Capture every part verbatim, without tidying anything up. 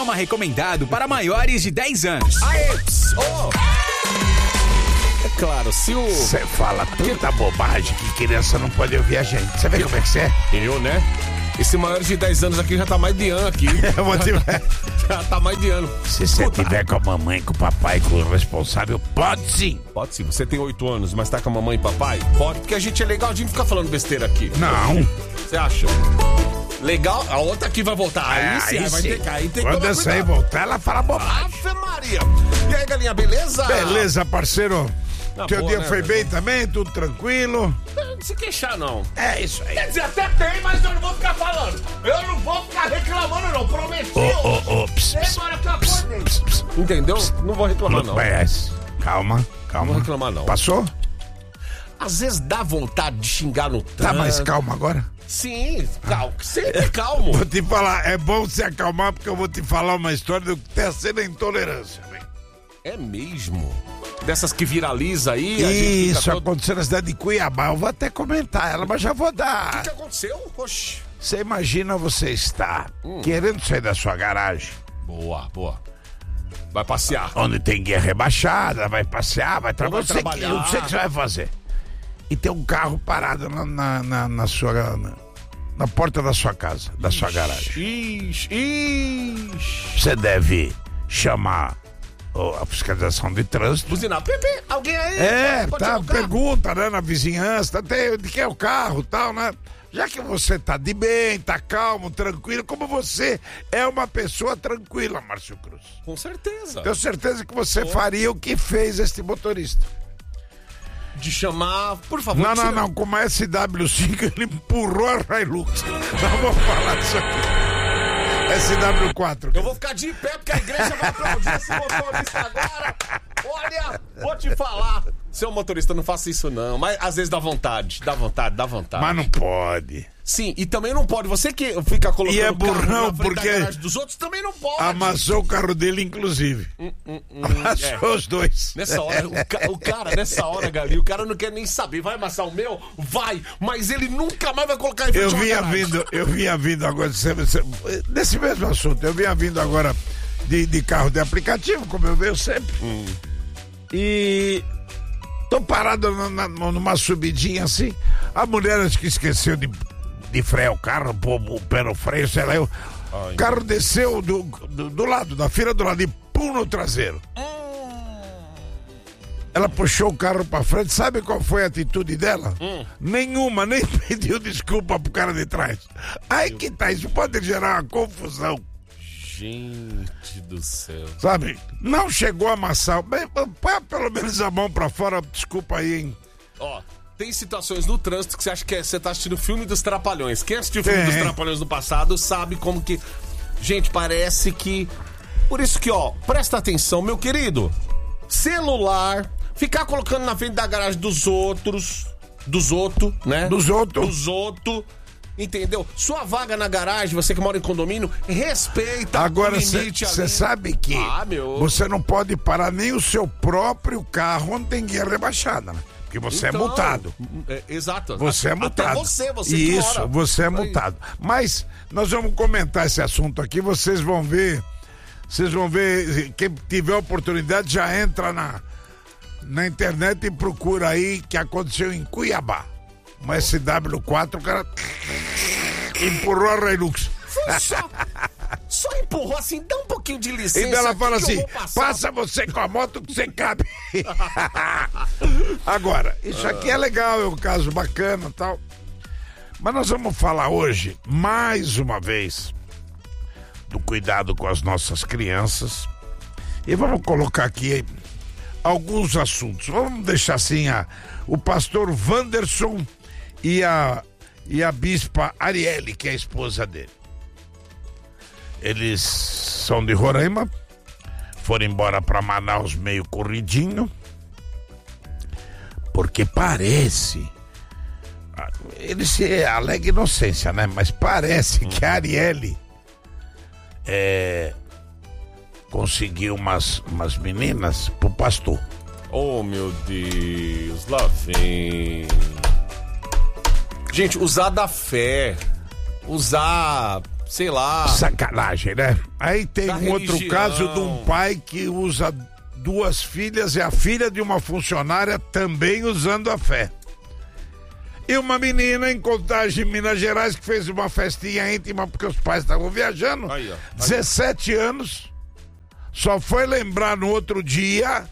programa recomendado para maiores de dez anos. Aê, ps, oh. É claro, se o... Você fala tanta bobagem que criança não pode ouvir a gente. Você vê como é que você é? Eu, né? Esse maior de dez anos aqui já tá mais de ano aqui. Eu vou te... Já tá mais de ano. Se você tiver com a mamãe, com o papai, com o responsável, pode sim. Pode sim. Você tem oito anos, mas tá com a mamãe e papai? Pode, porque a gente é legal, a gente fica falando besteira aqui. Não. Você acha? Legal, a outra aqui vai voltar. Aí, É, sim, aí aí vai sim. ter que aí tem Quando que tomar essa aí cuidado. voltar, ela fala bobagem. Ave Maria. E aí, galinha, beleza? Beleza, parceiro. Na Teu boa, dia né, foi velho? bem também? Tudo tranquilo? Não se queixar, não. É isso aí. Quer dizer, até tem, mas eu não vou ficar falando. Eu não vou ficar reclamando, não. Prometi. Ô, ô, ô, ps, ps, Agora que eu acordei. Entendeu? Não vou reclamar, não. Mas, calma, calma. Não vou reclamar, não. Passou? Às vezes dá vontade de xingar no trânsito. Tá mais calmo agora? Sim, calmo. Sempre calmo. Vou te falar, é bom se acalmar porque eu vou te falar uma história do que tá sendo a intolerância, velho. É mesmo? Dessas que viraliza aí? a gente fica Isso todo- aconteceu na cidade de Cuiabá. Eu vou até comentar ela, mas já vou O dar. que aconteceu? Oxi. Você imagina você estar Hum. querendo sair da sua garagem, Boa, boa. Vai passear. onde tem guia rebaixada, vai passear, vai trabalhar. vai Eu sei que- trabalhar. Eu sei o que você vai fazer. E tem um carro parado na, na, na, na sua. Na, na porta da sua casa, da sua garagem. Ixi, ixi. Você deve chamar ó, a fiscalização de trânsito. Buzinar. Pepe, alguém aí? É, Pode tá, tirar o carro? pergunta, né, na vizinhança, até de quem é o carro e tal, né? Já que você tá de bem, tá calmo, tranquilo, como você é uma pessoa tranquila, Márcio Cruz. Com certeza. Tenho certeza que você Oh. faria o que fez este motorista. De chamar, por favor. Não, não, tira- não, com uma S W cinco ele empurrou a Hilux. Não vou falar disso aqui. S W quatro. Eu vou ficar de pé porque a igreja vai aplaudir esse motorista agora. Olha, vou te falar. Seu motorista, não faça isso não. Mas às vezes dá vontade, dá vontade, dá vontade. Mas não pode. Sim, e também não pode. Você que fica colocando E é o carro burrão, na frente porque- da garagem dos outros também não pode. Amassou o carro dele, inclusive. Hum, hum, Amassou é. os dois. Nessa hora, o, ca- o cara, nessa hora, Galinho, o cara não quer nem saber. Vai amassar o meu? Vai! Mas ele nunca mais vai colocar em frente Eu a uma vinha garagem. vindo, eu vinha vindo agora, você- você- nesse mesmo assunto, eu vinha vindo agora de, de carro de aplicativo, como eu venho sempre. Hum. E tô parado na- na- numa subidinha assim, a mulher acho que esqueceu de, de frear o carro, pôr o pé no freio, sei lá, eu, Ai, o carro desceu do, do, do lado, da fila do lado, e pum no traseiro. Ela puxou o carro pra frente, sabe qual foi a atitude dela? Hum. Nenhuma, nem pediu desculpa pro cara de trás. Aí que tá, isso pode gerar uma confusão, Gente do céu. sabe? Não chegou a amassar, bem, põe pelo menos a mão pra fora, desculpa aí, hein? Ó, tem situações no trânsito que você acha que é- você tá assistindo o filme dos Trapalhões. Quem assistiu o filme Tem. dos Trapalhões no passado sabe como que... Gente, parece que... Por isso que, ó, presta atenção, meu querido. Celular, ficar colocando na frente da garagem dos outros, dos outros, né? Dos outros. Dos outros, entendeu? Sua vaga na garagem, você que mora em condomínio, respeita Agora, o limite você ali. sabe que Ah, meu. você não pode parar nem o seu próprio carro onde tem guia rebaixada, né? Porque você Então, é multado. é, exato. Você é multado. Até você, você que Isso, mora. você é Aí. multado. Mas nós vamos comentar esse assunto aqui, vocês vão ver, vocês vão ver, quem tiver oportunidade já entra na, na internet e procura aí que aconteceu em Cuiabá. Uma S W quatro, o cara empurrou a Hilux. Foi só, só empurrou assim, dá um pouquinho de licença. E ela aqui fala que eu assim, vou passar. passa você com a moto que você cabe. Agora, isso aqui é legal, é um caso bacana e tal. Mas nós vamos falar hoje, mais uma vez, do cuidado com as nossas crianças. E vamos colocar aqui alguns assuntos. Vamos deixar assim, a, o pastor Wanderson e a, e a bispa Arielle, que é a esposa dele. Eles são de Roraima, foram embora para Manaus meio corridinho, porque parece, ele se alega inocência, né? Mas parece que a Arielle é, conseguiu umas, umas meninas pro pastor. Oh, meu Deus, lá vem. Gente, usar da fé, usar, sei lá. Sacanagem, né? Aí tem Da um outro religião. caso de um pai que usa duas filhas e a filha de uma funcionária também usando a fé. E uma menina em Contagem, Minas Gerais, que fez uma festinha íntima porque os pais estavam viajando. Aí, ó. Aí. dezessete anos, só foi lembrar no outro dia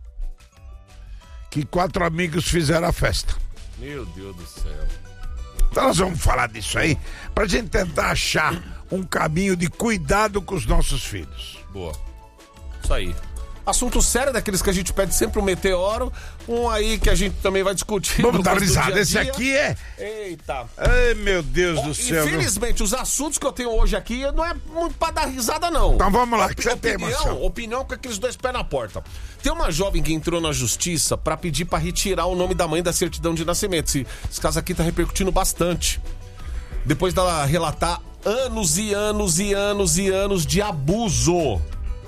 que quatro amigos fizeram a festa. Meu Deus do céu. Então nós vamos falar disso aí, pra gente tentar achar um caminho de cuidado com os nossos filhos. Boa. Isso aí. Assunto sério, daqueles que a gente pede sempre um meteoro. Um aí que a gente também vai discutir. Vamos no dar curso do risada. dia a Esse dia. aqui é... Eita. Ai, meu Deus do céu. viu? Infelizmente, os assuntos que eu tenho hoje aqui não é muito pra dar risada, não. Então vamos lá, o que você tem, opinião, Marcelo? opinião com aqueles dois pés na porta. Tem uma jovem que entrou na justiça pra pedir pra retirar o nome da mãe da certidão de nascimento. Esse, esse caso aqui tá repercutindo bastante. Depois dela relatar anos e anos e anos e anos de abuso.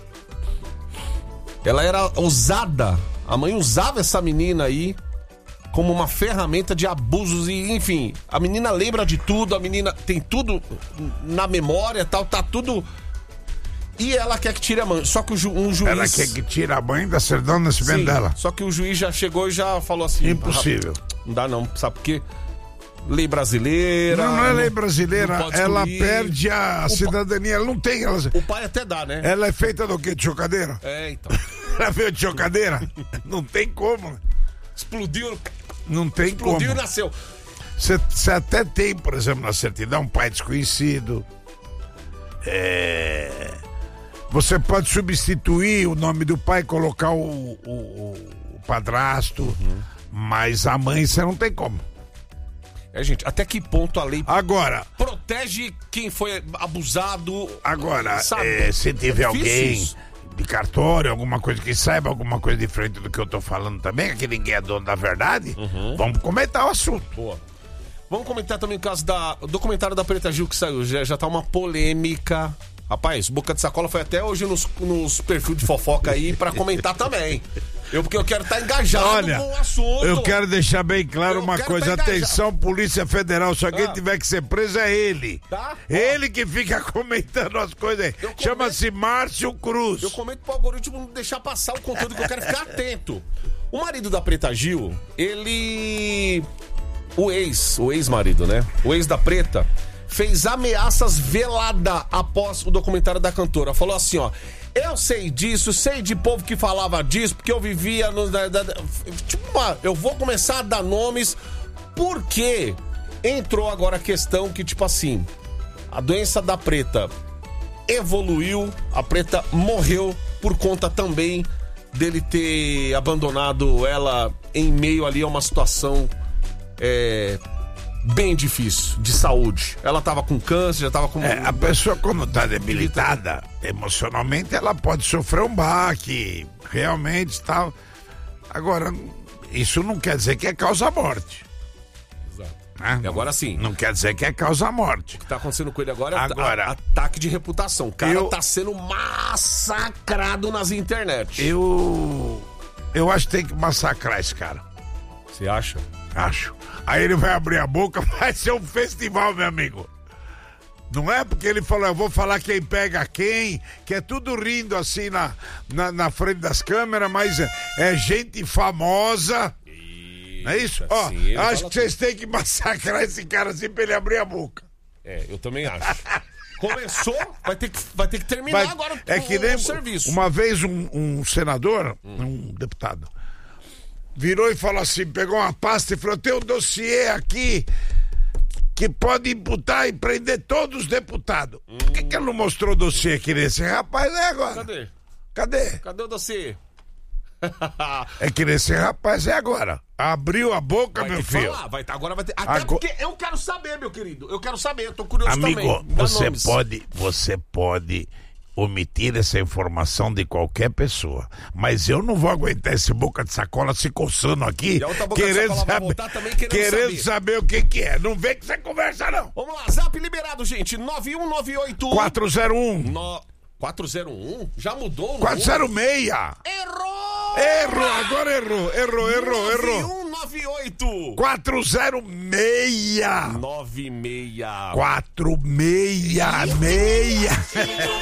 Ela era usada, a mãe usava essa menina aí como uma ferramenta de abusos e, enfim, a menina lembra de tudo, a menina tem tudo na memória e tal, tá tudo... E ela quer que tire a mãe, só que o ju, um juiz... Ela quer que tire a mãe da certidão de nascimento Sim, dela. só que o juiz já chegou e já falou assim... Impossível. Não dá não, sabe por quê? Lei brasileira... Não, não é lei não brasileira, pode ela excluir. perde a O cidadania, ela não tem... Ela, O pai até dá, né? ela é feita do quê? De chocadeira? É, então. Ela veio de chocadeira? Não tem como. Explodiu, Não tem explodiu e como. nasceu. Você até tem, por exemplo, na certidão, um pai desconhecido. É... Você pode substituir o nome do pai, colocar o, o, o padrasto, Uhum. mas a mãe você não tem como. É, gente, até que ponto a lei Agora, protege quem foi abusado? agora, sabe? é, se tiver É difícil alguém isso. de cartório, alguma coisa que saiba, alguma coisa diferente do que eu tô falando também, que ninguém é dono da verdade, Uhum. vamos comentar o assunto. Boa. Vamos comentar também o caso da o documentário da Preta Gil que saiu. Já, já tá uma polêmica. Rapaz, Boca de Sacola foi até hoje nos, nos perfis de fofoca aí pra comentar também. Eu, porque eu quero estar engajado Olha, com o assunto. eu quero deixar bem claro Eu uma quero coisa. tá engajado. Atenção, Polícia Federal, se alguém Ah. tiver que ser preso é ele. Tá? Ele que fica comentando as coisas aí. Eu comento- Chama-se Márcio Cruz. Eu comento pro algoritmo não deixar passar o conteúdo que eu quero ficar atento. O marido da Preta Gil, ele... O ex, o ex-marido, né? O ex da Preta fez ameaças velada após o documentário da cantora. Falou assim, ó... Eu sei disso, sei de povo que falava disso, porque eu vivia no... Da, da, da, tipo, uma, eu vou começar a dar nomes, porque entrou agora a questão que, tipo assim... A doença da Preta evoluiu, a Preta morreu por conta também dele ter abandonado ela em meio ali a uma situação é, bem difícil de saúde. Ela tava com câncer, já tava com... É, a pessoa quando tá debilitada emocionalmente, ela pode sofrer um baque, realmente tal. Agora, isso não quer dizer que é causa-morte. Exato. Né? E agora sim. Não quer dizer que é causa-morte. O que tá acontecendo com ele agora é Agora- a- ataque de reputação. O cara Eu- tá sendo massacrado nas internet. Eu. Eu acho que tem que massacrar esse cara. Você acha? Acho. Aí ele vai abrir a boca, vai ser um festival, meu amigo. Não é porque ele falou, eu vou falar quem pega quem, que é tudo rindo assim na, na, na frente das câmeras, mas é, é gente famosa. Não é isso? Ó, Sim, ele acho fala que vocês têm que massacrar esse cara assim pra ele abrir a boca. É, eu também acho. Começou, vai ter que, vai ter que terminar Vai- agora é o, que nem o serviço. uma vez um, um senador, um deputado, virou e falou assim, pegou uma pasta e falou, tem um dossiê aqui que pode imputar e prender todos os deputados. Por que, que ele não mostrou o dossiê aqui nesse? Rapaz, é agora. Cadê? Cadê? Cadê o dossiê? É que nesse rapaz é agora. Abriu a boca, Vai meu ter que filho. falar, vai, agora vai ter. Até Agora- porque eu quero saber, meu querido. Eu quero saber, eu tô curioso Amigo, também. Dá você nomes. pode, você pode omitir essa informação de qualquer pessoa, mas eu não vou aguentar esse boca de sacola se coçando aqui, E a outra boca de querendo sacola vai saber, voltar também querendo querendo saber. saber o que que é. Não vem que você conversa não. Vamos lá, zap liberado, gente. nove um nove oito. quatro zero um, No... quatro zero um? Já mudou o quatro zero seis. Errou! Errou, agora errou, errou, errou, errou. nove um nove nove oito quatro zero seis nove seis quatro seis seis.